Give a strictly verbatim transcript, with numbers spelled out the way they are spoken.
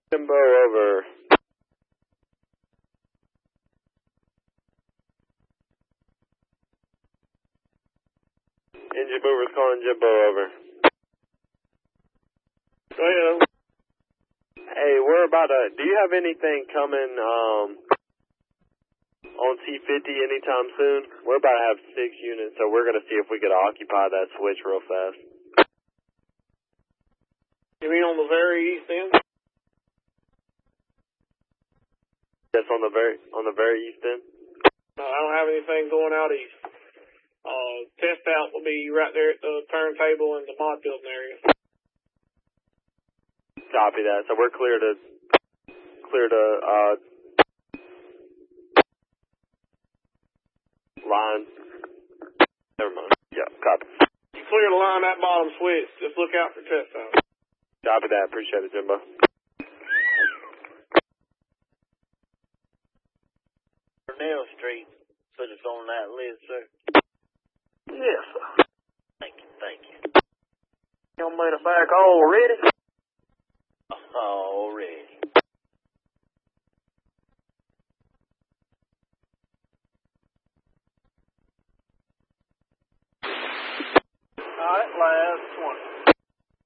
Jimbo over. Engine Mover's calling Jimbo over. Go ahead. Hey, we're about to, do you have anything coming um, on T fifty anytime soon? We're about to have six units, so we're going to see if we could occupy that switch real fast. You mean on the very east end? Yes, on the very, on the very east end. No, I don't have anything going out east. Uh, test out will be right there at the turntable and the mod building area. Copy that. So we're clear to, clear to, uh, line. Never mind. Yeah, copy. You clear the line that bottom switch. Just look out for test out. Copy that. Appreciate it, Jimbo. Cornell Street, put us on that list, sir. Yes, sir. Thank you, thank you. Y'all made it back already?